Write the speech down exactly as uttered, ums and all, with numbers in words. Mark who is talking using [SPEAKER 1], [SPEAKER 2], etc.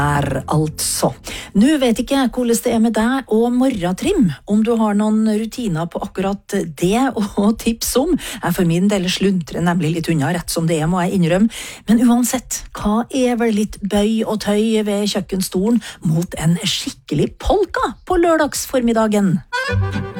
[SPEAKER 1] Er altså. Nå vet ikke jeg hvordan det er med deg og morgentrim, om du har noen rutiner på akkurat det å tipse om. Jeg for min del sluntrer nemlig litt unna, rett som det er, må jeg innrømme. Men uansett, hva er vel litt bøy og tøy ved kjøkkenstolen mot en skikkelig polka på lørdagsformiddagen?